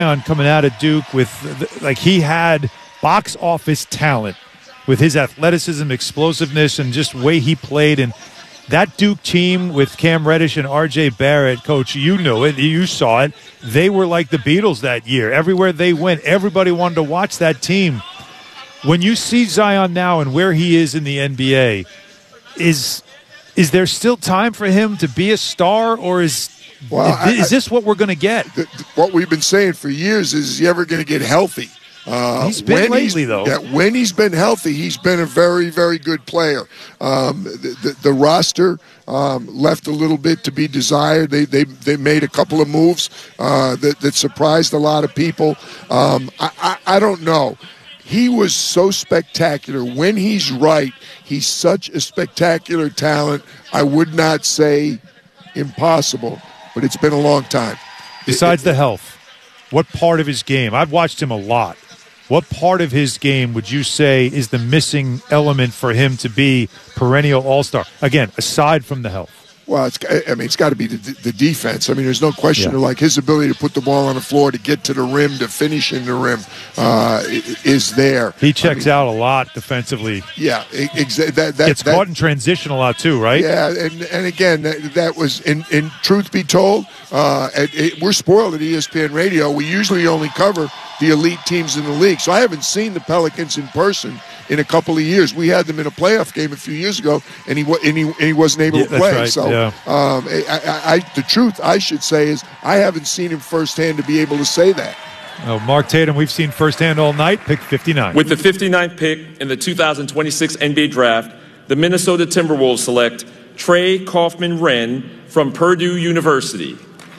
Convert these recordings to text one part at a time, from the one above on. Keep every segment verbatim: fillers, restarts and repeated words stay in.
Zion coming out of Duke with, like, he had box office talent with his athleticism, explosiveness, and just way he played. And that Duke team with Cam Reddish and R J Barrett, Coach, you knew it, you saw it. They were like the Beatles that year. Everywhere they went, everybody wanted to watch that team. When you see Zion now and where he is in the N B A, is is there still time for him to be a star, or is well, is, I, is this what we're going to get? The, the, what we've been saying for years is, is he ever going to get healthy? Uh, he's been lately, though. Yeah, when he's been healthy, he's been a very, very good player. Um, the, the, the roster um, left a little bit to be desired. They they, they made a couple of moves uh, that, that surprised a lot of people. Um, I, I, I don't know. He was so spectacular. When he's right, he's such a spectacular talent. I would not say impossible, but it's been a long time. Besides it, the health, what part of his game? I've watched him a lot. What part of his game would you say is the missing element for him to be perennial all-star? Again, aside from the health. Well, it's, I mean, it's got to be the, the defense. I mean, there's no question. Yeah. Like his ability to put the ball on the floor, to get to the rim, to finish in the rim, uh, is there. He checks I mean, out a lot defensively. Yeah, exactly. That, that gets that, caught in transition a lot too, right? Yeah, and and again, that, that was in, in truth be told, uh, it, it, we're spoiled at E S P N Radio. We usually only cover the elite teams in the league, so I haven't seen the Pelicans in person in a couple of years. We had them in a playoff game a few years ago, and he and he, and he wasn't able yeah, to play. Right. So, yeah. um, I, I, I, the truth I should say is I haven't seen him firsthand to be able to say that. Oh, Mark Tatum, we've seen firsthand all night. Pick fifty-nine. With the fifty-ninth pick in the two thousand twenty-six N B A Draft, the Minnesota Timberwolves select Trey Kaufman-Renn from Purdue University.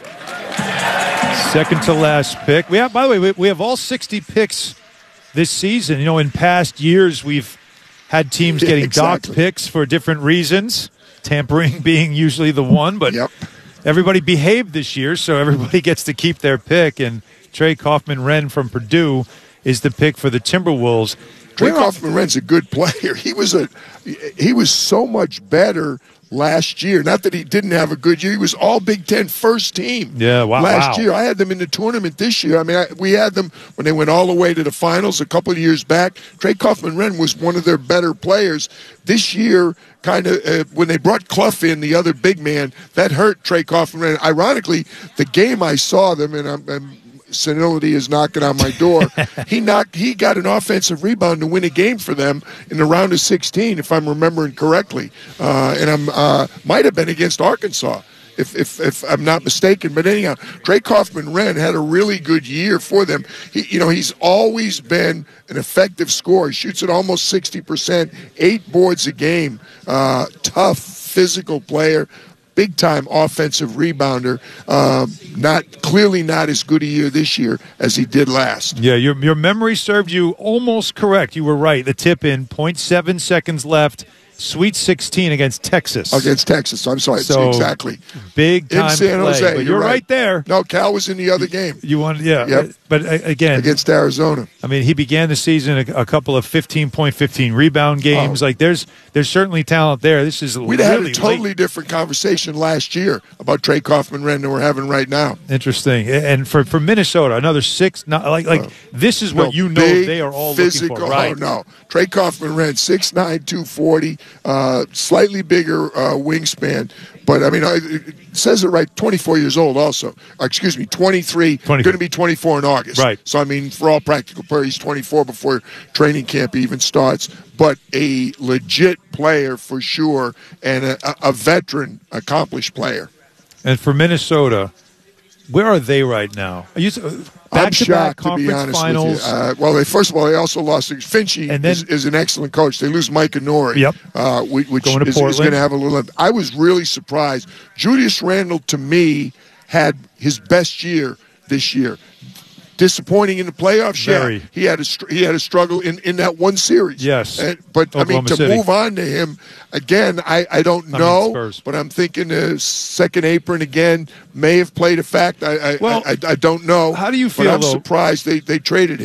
Second to last pick. We have, by the way, we, we have all sixty picks this season. You know, in past years, we've had teams getting exactly. docked picks for different reasons, tampering being usually the one, but yep. everybody behaved this year, so everybody gets to keep their pick, and Trey Kaufman-Renn from Purdue is the pick for the Timberwolves. Trey Kaufman-Renn's a good player. He was a he was so much better last year. Not that he didn't have a good year. He was all Big Ten first team. Yeah, wow. Last wow. year, I had them in the tournament this year. I mean, I, we had them when they went all the way to the finals a couple of years back. Trey Kaufman-Renn was one of their better players. This year, kind of uh, when they brought Clough in, the other big man, that hurt Trey Kaufman-Renn. Ironically, the game I saw them, and I'm, I'm senility is knocking on my door. he knocked. He got an offensive rebound to win a game for them in the round of sixteen, if I'm remembering correctly, uh, and I'm uh, might have been against Arkansas, if, if if I'm not mistaken. But anyhow, Trey Kaufman-Renn had a really good year for them. He, you know, he's always been an effective scorer. He shoots at almost sixty percent, eight boards a game. Uh, tough, physical player. Big-time offensive rebounder. Um, not clearly not as good a year this year as he did last. Yeah, your your memory served you almost correct. You were right. The tip in, zero point seven seconds left. Sweet sixteen against Texas. Against Texas. I'm sorry. So, exactly. Big time in San play. Jose. But you're, you're right. right there. No, Cal was in the other game. You want, yeah. Yep. But uh, again, against Arizona. I mean, he began the season a, a couple of fifteen point fifteen rebound games. Oh. Like there's there's certainly talent there. This is we'd really had a totally late. different conversation last year about Trey Kaufman-Renn than we're having right now. Interesting. And for, for Minnesota, another six. Not like like uh, this is what no, you know they are all physical, looking for. Right? Oh no, Trey Kaufman-Renn, six nine, two forty, uh, slightly bigger uh, wingspan. But, I mean, it says it right, twenty-four years old also. Excuse me, twenty-three, going to be twenty-four in August. Right. So, I mean, for all practical purposes, he's twenty-four before training camp even starts. But a legit player for sure, and a, a veteran, accomplished player. And for Minnesota, where are they right now? Are you, I'm back-to-back shocked, conference to be honest finals. with you. Uh, well, they, first of all, they also lost. Finchie and then, is, is an excellent coach. They lose Mike Inori, yep. uh, which going is, is going to have a little. I was really surprised. Julius Randle, to me, had his best year this year. Disappointing in the playoffs, Very. yeah. He had a he had a struggle in, in that one series. Yes, and, but Oklahoma I mean to City. move on to him again, I, I don't I know. mean, Spurs. But I'm thinking the second apron again may have played a fact. I I, well, I, I, I don't know. How do you feel? But I'm though, surprised they, they traded him.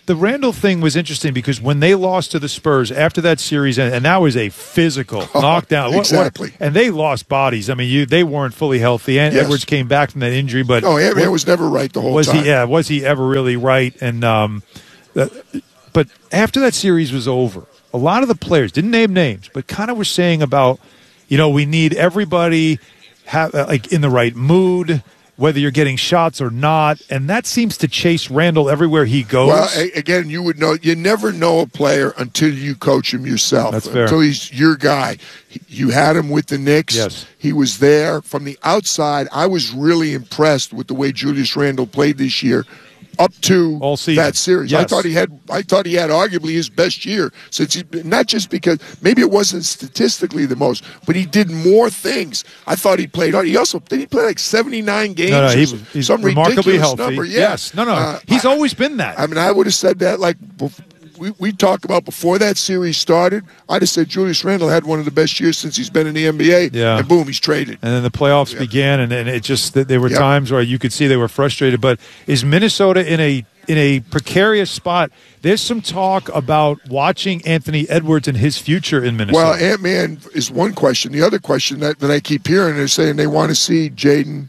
the Randall thing was interesting because when they lost to the Spurs after that series, and, and that was a physical oh, knockdown. What, exactly. What, and they lost bodies. I mean, you they weren't fully healthy. And yes. Edwards came back from that injury, but no, Ant what, was never right the whole was time. He, yeah, was he ever really right? And um, uh, but after that series was over, a lot of the players didn't name names, but kind of were saying about, you know, we need everybody have uh, like in the right mood, whether you're getting shots or not, and that seems to chase Randall everywhere he goes. Well, a- again, you would know. You never know a player until you coach him yourself. That's fair. Until he's your guy. He, you had him with the Knicks. Yes. He was there. From the outside, I was really impressed with the way Julius Randle played this year. Up to All season. that series, Yes. I thought he had. I thought he had arguably his best year since he. Not just because maybe it wasn't statistically the most, but he did more things. I thought he played hard. He also did. He play like seventy-nine games. No, no, or he, some, he's some remarkably ridiculous healthy. number. Yeah. Yes, no, no, Uh, he's I, always been that. I mean, I would have said that like we we talked about before that series started. I'd have said Julius Randle had one of the best years since he's been in the N B A. Yeah. And boom, he's traded. And then the playoffs Yeah. began, and, and it just there were Yep. times where you could see they were frustrated. But is Minnesota in a in a precarious spot? There's some talk about watching Anthony Edwards and his future in Minnesota. Well, Ant-Man is one question. The other question that, that I keep hearing is saying they want to see Jaden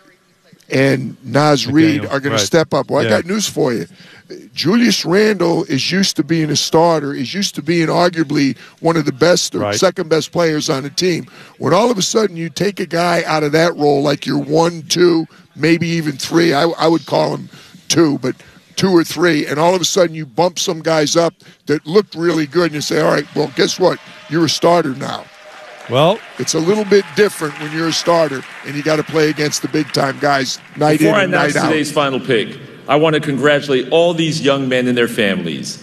and Naz Reid are going right. to step up. Well, Yeah. I got news for you. Julius Randle is used to being a starter, is used to being arguably one of the best or Right. second best players on the team. When all of a sudden you take a guy out of that role like you're one, two, maybe even three, I, I would call him two, but two or three, and all of a sudden you bump some guys up that looked really good and you say, all right, well, guess what? You're a starter now. well, It's a little bit different when you're a starter and you got to play against the big-time guys night Before in I and announce night out. today's final pick, I want to congratulate all these young men and their families.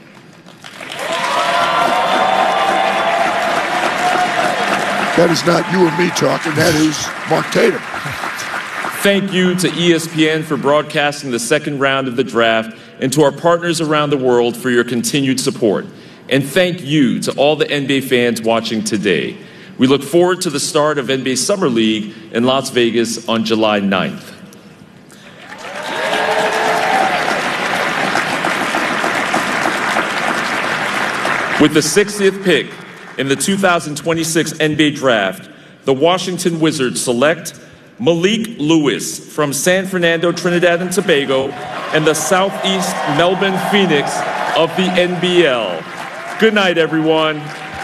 That is not you and me talking. That is Mark Tatum. Thank you to E S P N for broadcasting the second round of the draft, and to our partners around the world for your continued support. And thank you to all the N B A fans watching today. We look forward to the start of N B A Summer League in Las Vegas on July ninth. With the sixtieth pick in the two thousand twenty-six N B A Draft, the Washington Wizards select Malik Lewis from San Fernando, Trinidad and Tobago, and the Southeast Melbourne Phoenix of the N B L. Good night, everyone.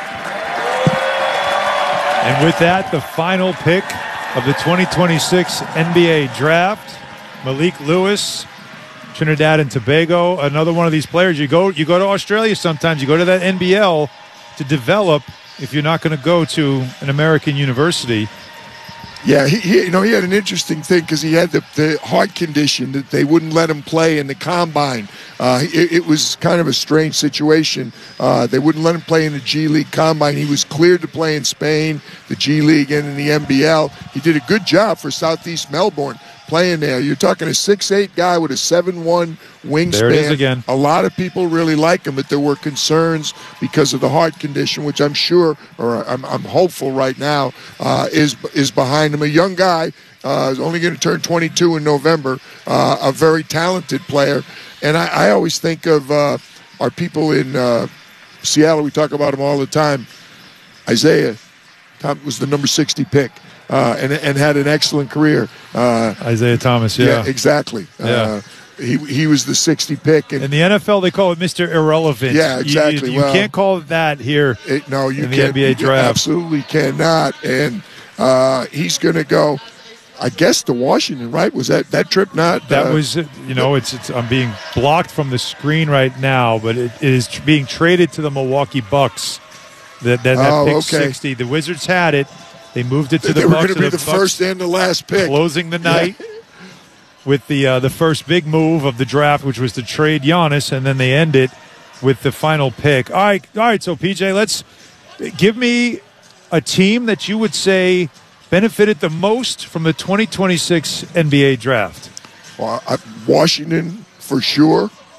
and with that, the final pick of the twenty twenty-six N B A Draft, Malik Lewis, Trinidad and Tobago, another one of these players. You go, you go to Australia sometimes. You go to that N B L to develop if you're not going to go to an American university. Yeah, he, he you know he had an interesting thing because he had the, the heart condition that they wouldn't let him play in the combine. Uh, it, it was kind of a strange situation. Uh, they wouldn't let him play in the G League combine. He was cleared to play in Spain, the G League, and in the N B L. He did a good job for Southeast Melbourne playing there. You're talking a six eight guy with a seven one wingspan. There it is again. A lot of people really like him, but there were concerns because of the heart condition, which I'm sure, or I'm, I'm hopeful right now, uh, is is behind him. A young guy, uh, is only going to turn twenty-two in November, uh, a very talented player. And I, I always think of uh, our people in uh, Seattle. We talk about him all the time. Isaiah Tom was the number sixty pick. Uh, and, and had an excellent career. Uh, Isaiah Thomas, yeah. yeah, exactly. Yeah. Uh, he he was the sixty pick. And In the N F L, they call it Mister Irrelevant. Yeah, You- exactly. You, you Well, can't call it that here. It, no, you in the can't. N B A you draft. absolutely cannot. And uh, he's going to go, I guess, to Washington, right? Was that that trip not? That uh, was, you know, it's, it's I'm being blocked from the screen right now, but it, it is tr- being traded to the Milwaukee Bucks. That that, that Oh, pick okay. sixty. The Wizards had it. They moved it to They the were Bucks. going to be and the Bucks first and the last pick. closing the night with the uh, the first big move of the draft, which was to trade Giannis, and then they end it with the final pick. All right, all right. So P J, let's give me a team that you would say benefited the most from the twenty twenty-six N B A draft. Well, I, Washington for sure.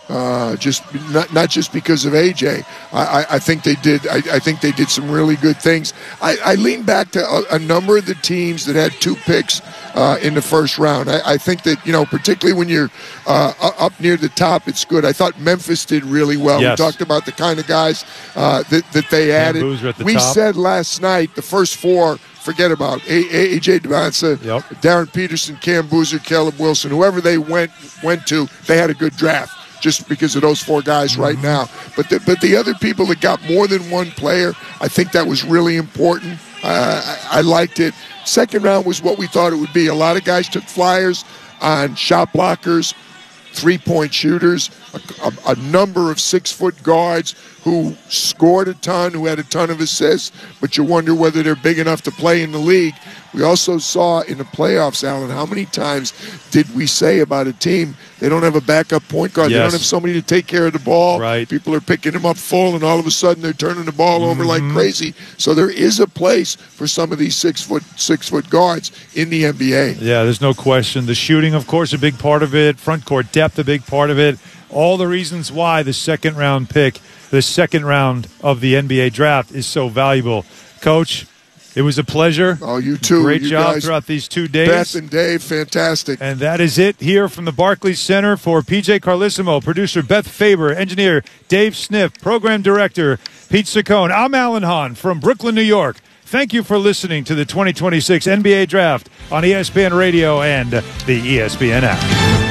Uh, just not not just because of A J. I, I, I think they did. I, I think they did some really good things. I, I lean back to a, a number of the teams that had two picks uh, in the first round. I, I think that, you know, particularly when you're uh, up near the top, it's good. I thought Memphis did really well. Yes. We talked about the kind of guys uh, that that they added. At the we top. said last night the first four. Forget about A J Devonsa, yep. Darren Peterson, Cam Boozer, Caleb Wilson, whoever they went went to. They had a good draft. Just because of those four guys right now. But the, but the other people that got more than one player, I think that was really important. Uh, I, I liked it. Second round was what we thought it would be. A lot of guys took flyers on shot blockers, three-point shooters, a, a, a number of six-foot guards who scored a ton, who had a ton of assists, but you wonder whether they're big enough to play in the league. We also saw in the playoffs, Alan, how many times did we say about a team, they don't have a backup point guard, yes. they don't have somebody to take care of the ball. Right. People are picking them up full, and all of a sudden they're turning the ball over mm-hmm. like crazy. So there is a place for some of these six-foot six-foot guards in the N B A. Yeah, there's no question. The shooting, of course, a big part of it. Front court depth, a big part of it. All the reasons why the second round pick, the second round of the N B A draft is so valuable. Coach, it was a pleasure. Oh, you too. Great you job guys, throughout these two days. Beth and Dave, fantastic. And that is it here from the Barclays Center for P J Carlissimo, producer Beth Faber, engineer Dave Sniff, program director Pete Saccone. I'm Alan Hahn from Brooklyn, New York. Thank you for listening to the twenty twenty-six N B A Draft on E S P N Radio and the E S P N app.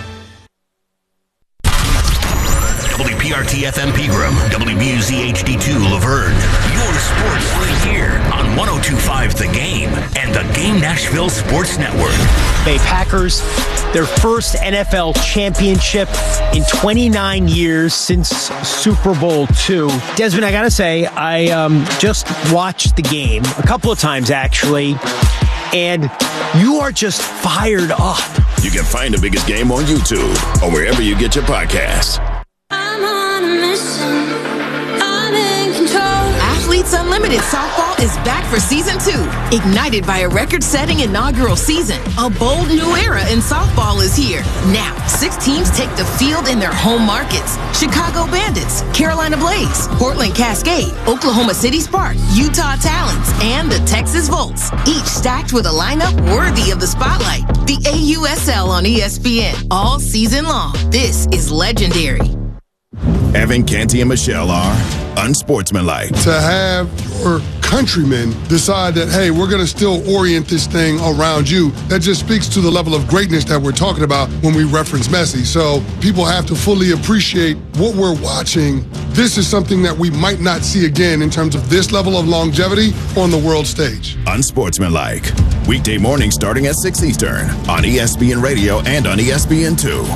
W P R T F M Pegram, W B U Z H D two Laverne. Your sports right here on one oh two point five The Game and the Game Nashville Sports Network. Bay Packers, their first N F L championship in twenty-nine years since Super Bowl two. Desmond, I gotta say, I um, just watched the game a couple of times actually, and you are just fired up. You can find the biggest game on YouTube or wherever you get your podcasts. I'm on a mission. I'm in control. Athletes Unlimited Softball is back for season two. Ignited by a record-setting inaugural season, a bold new era in softball is here. Now, six teams take the field in their home markets. Chicago Bandits, Carolina Blaze, Portland Cascade, Oklahoma City Spark, Utah Talons, and the Texas Volts. Each stacked with a lineup worthy of the spotlight. The A U S L on E S P N all season long. This is legendary. Evan, Canty, and Michelle are unsportsmanlike. To have your countrymen decide that, hey, we're going to still orient this thing around you, that just speaks to the level of greatness that we're talking about when we reference Messi. So people have to fully appreciate what we're watching. This is something that we might not see again in terms of this level of longevity on the world stage. Unsportsmanlike. Weekday mornings starting at six Eastern on E S P N Radio and on E S P N two.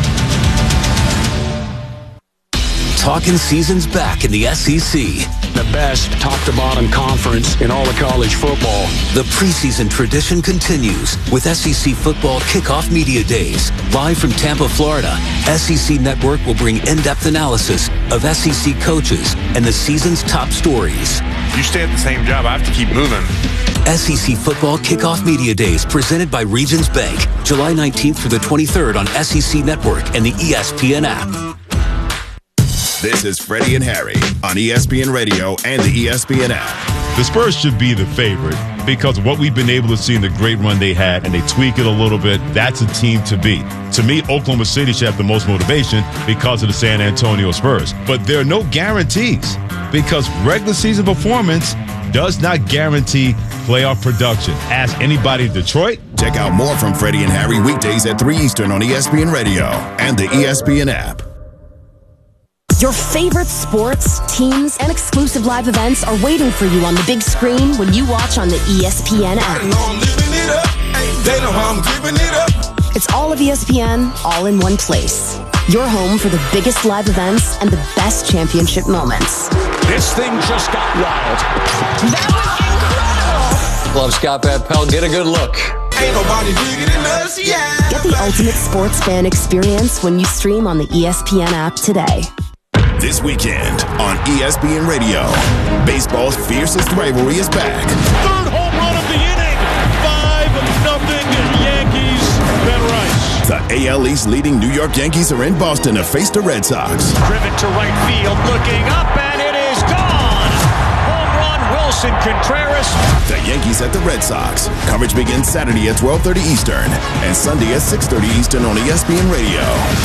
Talking seasons back in the S E C. The best top-to-bottom conference in all of college football. The preseason tradition continues with S E C Football Kickoff Media Days. Live from Tampa, Florida, S E C Network will bring in-depth analysis of S E C coaches and the season's top stories. You stay at the same job, I have to keep moving. S E C Football Kickoff Media Days presented by Regions Bank. July nineteenth through the twenty-third on S E C Network and the E S P N app. This is Freddie and Harry on E S P N Radio and the E S P N app. The Spurs should be the favorite because of what we've been able to see in the great run they had, and they tweak it a little bit. That's a team to beat. To me, Oklahoma City should have the most motivation because of the San Antonio Spurs. But there are no guarantees because regular season performance does not guarantee playoff production. Ask anybody in Detroit. Check out more from Freddie and Harry weekdays at three Eastern on E S P N Radio and the E S P N app. Your favorite sports, teams, and exclusive live events are waiting for you on the big screen when you watch on the E S P N app. They know how I'm giving it up. It's all of E S P N, all in one place. Your home for the biggest live events and the best championship moments. This thing just got wild. That was incredible. Love Scott Van Pelt. Get a good look. Ain't nobody bigger than us, yeah. Get the ultimate sports fan experience when you stream on the E S P N app today. This weekend on E S P N Radio, baseball's fiercest rivalry is back. Third home run of the inning. five nothing Yankees. Ben Rice. The A L East leading New York Yankees are in Boston to face the Red Sox. Driven to right field, looking up, and it is gone! Home run, Wilson Contreras. The Yankees at the Red Sox. Coverage begins Saturday at twelve thirty Eastern and Sunday at six thirty Eastern on E S P N Radio.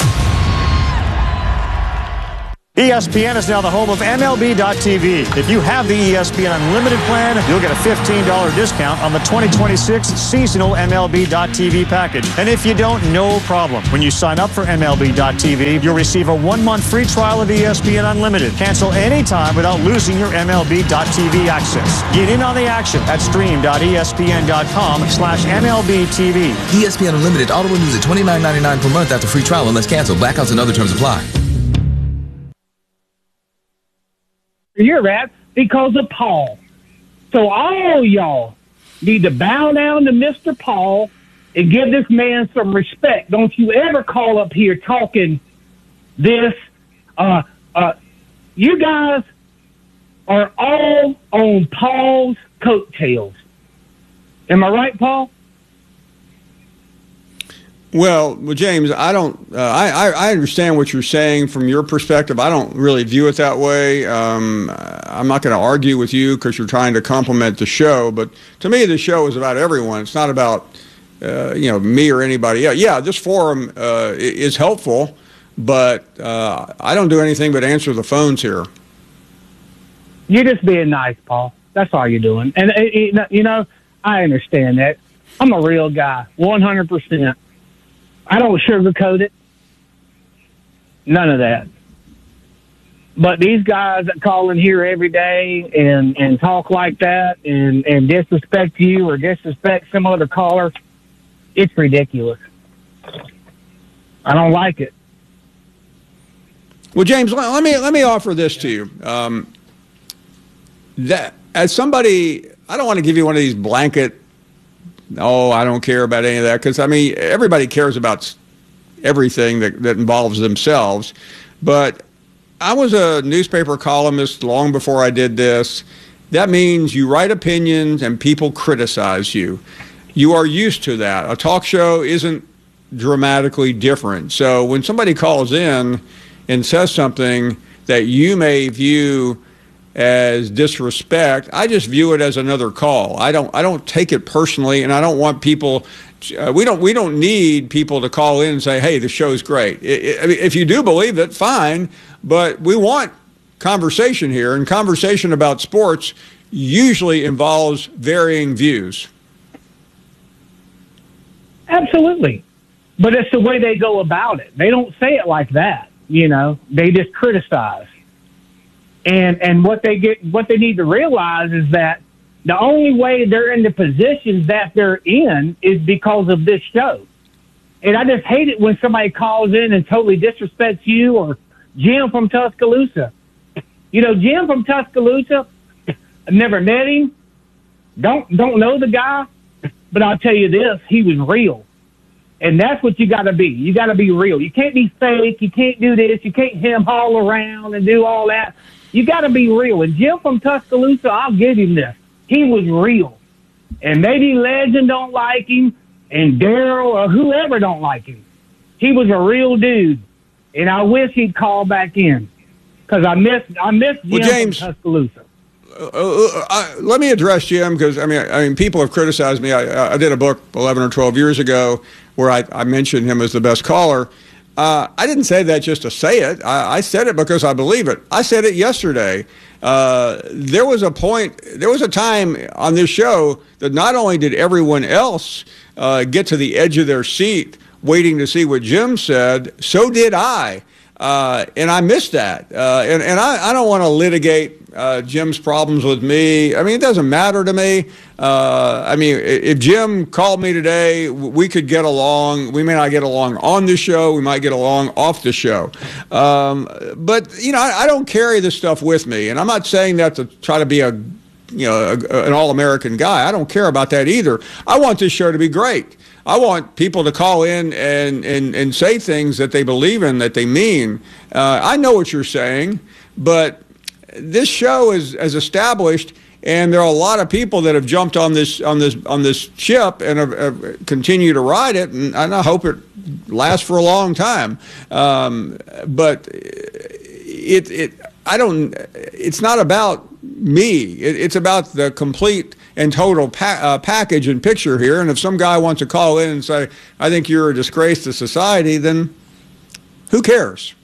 E S P N is now the home of M L B dot T V. If you have the E S P N Unlimited plan, you'll get a fifteen dollars discount on the twenty twenty-six seasonal M L B dot T V package. And if you don't, no problem. When you sign up for M L B dot T V, you'll receive a one-month free trial of E S P N Unlimited. Cancel anytime without losing your M L B dot T V access. Get in on the action at stream dot E S P N dot com slash M L B T V. E S P N Unlimited auto renews at twenty-nine ninety-nine per month after free trial unless canceled. Blackouts and other terms apply. You're at because of Paul. So all y'all need to bow down to Mister Paul and give this man some respect. Don't you ever call up here talking this. Uh, uh, you guys are all on Paul's coattails. Am I right, Paul? Well, well, James, I don't. Uh, I, I understand what you're saying from your perspective. I don't really view it that way. Um, I'm not going to argue with you because you're trying to compliment the show. But to me, the show is about everyone. It's not about uh, you know me or anybody else. Yeah, this forum uh, is helpful, but uh, I don't do anything but answer the phones here. You're just being nice, Paul. That's all you're doing. And uh, you know, I understand that. I'm a real guy, one hundred percent. I don't sugarcoat it. None of that. But these guys that call in here every day and, and talk like that and, and disrespect you or disrespect some other caller, it's ridiculous. I don't like it. Well, James, let me let me offer this to you. Um, that as somebody, I don't want to give you one of these blanket, oh, I don't care about any of that, because, I mean, everybody cares about everything that, that involves themselves. But I was a newspaper columnist long before I did this. That means you write opinions and people criticize you. You are used to that. A talk show isn't dramatically different. So when somebody calls in and says something that you may view as disrespect, I just view it as another call. I don't I don't take it personally, and I don't want people uh, we don't we don't need people to call in and say, hey, the show's great. It, it, I mean, if you do believe it, fine, but we want conversation here, and conversation about sports usually involves varying views. Absolutely. But it's the way they go about it. They don't say it like that, you know. They just criticize. And and what they get, what they need to realize is that the only way they're in the positions that they're in is because of this show. And I just hate it when somebody calls in and totally disrespects you or Jim from Tuscaloosa. You know, Jim from Tuscaloosa, I've never met him, don't don't know the guy, but I'll tell you this, he was real. And that's what you got to be. You got to be real. You can't be fake. You can't do this. You can't hem haul around and do all that. You got to be real. And Jim from Tuscaloosa, I'll give him this. He was real. And maybe Legend don't like him, and Daryl or whoever don't like him. He was a real dude. And I wish he'd call back in because I miss I miss Jim well, James, from Tuscaloosa. Uh, uh, uh, let me address Jim because I mean I mean people have criticized me. I, I did a book eleven or twelve years ago where I, I mentioned him as the best caller. Uh, I didn't say that just to say it. I, I said it because I believe it. I said it yesterday. Uh, there was a point, there was a time on this show that not only did everyone else uh, get to the edge of their seat waiting to see what Jim said, so did I. Uh, and I missed that. Uh, and and I, I don't want to litigate uh, Jim's problems with me. I mean, it doesn't matter to me. Uh, I mean, if Jim called me today, we could get along. We may not get along on the show. We might get along off the show. Um, but, you know, I, I don't carry this stuff with me. And I'm not saying that to try to be a, you know, a, an all-American guy. I don't care about that either. I want this show to be great. I want people to call in and, and, and say things that they believe in, that they mean. Uh, I know what you're saying, but this show is as established, And there are a lot of people that have jumped on this on this on this ship and have, have continue to ride it, and, and I hope it lasts for a long time. Um, but it it I don't. It's not about me. It, it's about the complete and total pa- uh, package and picture here. And if some guy wants to call in and say, "I think you're a disgrace to society," then who cares?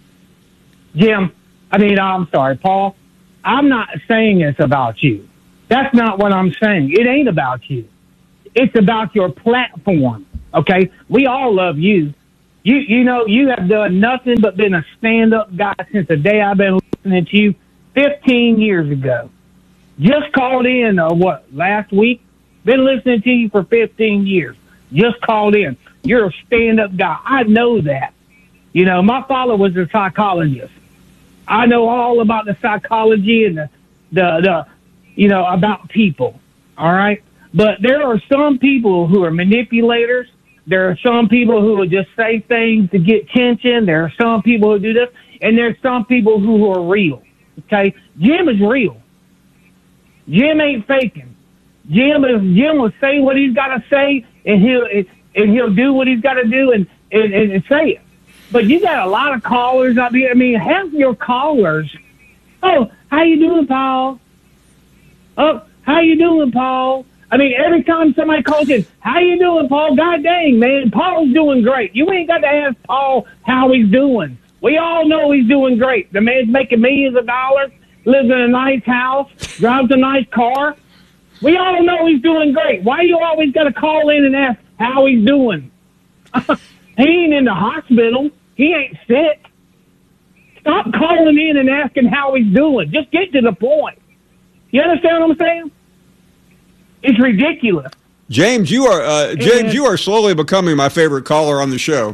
Jim, I mean, I'm sorry, Paul. I'm not saying it's about you. That's not what I'm saying. It ain't about you. It's about your platform, okay? We all love you. You you know, you have done nothing but been a stand-up guy since the day I've been listening to you fifteen years ago. Just called in, uh, what, last week? Been listening to you for fifteen years. Just called in. You're a stand-up guy. I know that. You know, my father was a psychologist. I know all about the psychology and the, the, the, you know, about people, all right? But there are some people who are manipulators. There are some people who will just say things to get attention. There are some people who do this. And there's some people who are real, okay? Jim is real. Jim ain't faking. Jim is, Jim will say what he's got to say, and he'll and he'll do what he's got to do and, and, and say it. But you got a lot of callers up here. I mean, half your callers. Oh, how you doing, Paul? Oh, how you doing, Paul? I mean, every time somebody calls in, how you doing, Paul? God dang, man, Paul's doing great. You ain't got to ask Paul how he's doing. We all know he's doing great. The man's making millions of dollars, lives in a nice house, drives a nice car. We all know he's doing great. Why you always got to call in and ask how he's doing? He ain't in the hospital. He ain't sick. Stop calling in and asking how he's doing. Just get to the point. You understand what I'm saying? It's ridiculous. James, you are uh, James, and, you are slowly becoming my favorite caller on the show.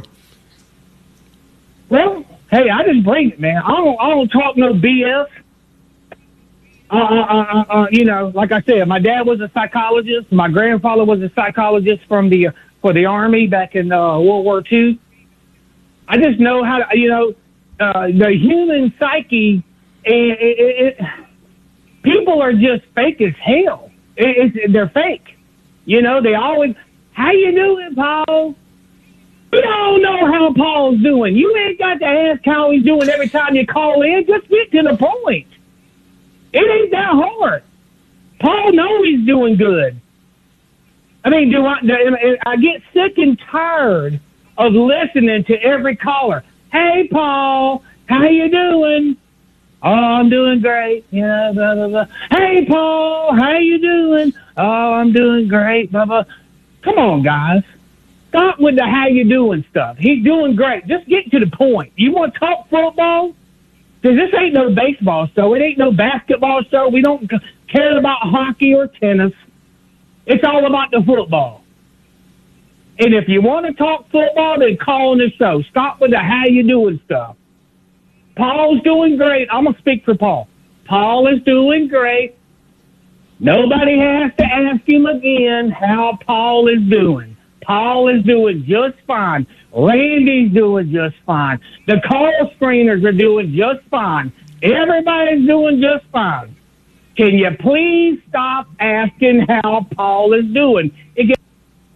Well, hey, I just bring it, man. I don't, I don't talk no B S. Uh, uh, uh, uh, you know, like I said, my dad was a psychologist. My grandfather was a psychologist from the uh, for the Army back in uh, World War Two. I just know how to, you know, uh, the human psyche. It, it, it, people are just fake as hell. It, it, they're fake. You know, they always, how you doing, Paul? We don't know how Paul's doing. You ain't got to ask how he's doing every time you call in. Just get to the point. It ain't that hard. Paul knows he's doing good. I mean, do I, do I get sick and tired of listening to every caller. Hey, Paul, how you doing? Oh, I'm doing great. Yeah, blah, blah, blah. Hey, Paul, how you doing? Oh, I'm doing great. Blah, blah. Come on, guys. Stop with the how you doing stuff. He's doing great. Just get to the point. You want to talk football? Because this ain't no baseball show. It ain't no basketball show. We don't care about hockey or tennis. It's all about the football. And if you want to talk football, then call on the show. Stop with the how you doing stuff. Paul's doing great. I'm going to speak for Paul. Paul is doing great. Nobody has to ask him again how Paul is doing. Paul is doing just fine. Randy's doing just fine. The call screeners are doing just fine. Everybody's doing just fine. Can you please stop asking how Paul is doing? It gets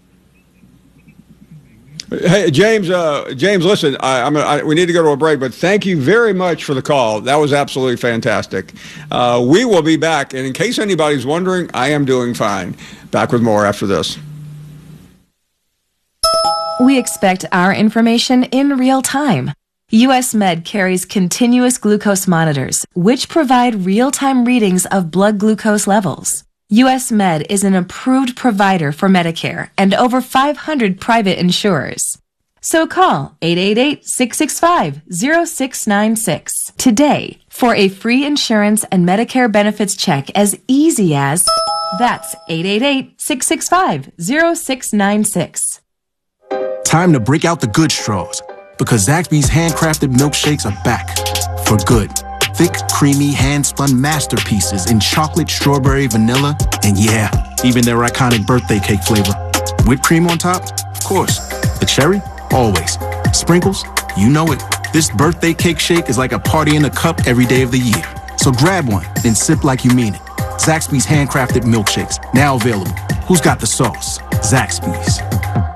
Hey, James, uh, James, listen, I, I'm a, I, we need to go to a break, but thank you very much for the call. That was absolutely fantastic. Uh, we will be back, and in case anybody's wondering, I am doing fine. Back with more after this. We expect our information in real time. U S Med carries continuous glucose monitors, which provide real-time readings of blood glucose levels. U S Med is an approved provider for Medicare and over five hundred private insurers. So call eight eight eight, six six five, zero six nine six today for a free insurance and Medicare benefits check as easy as, that's eight eight eight, six six five, zero six nine six. Time to break out the good straws, because Zaxby's handcrafted milkshakes are back for good. Thick, creamy, hand-spun masterpieces in chocolate, strawberry, vanilla, and yeah, even their iconic birthday cake flavor. Whipped cream on top? Of course. The cherry? Always. Sprinkles? You know it. This birthday cake shake is like a party in a cup every day of the year. So grab one and sip like you mean it. Zaxby's handcrafted milkshakes, now available. Who's got the sauce? Zaxby's.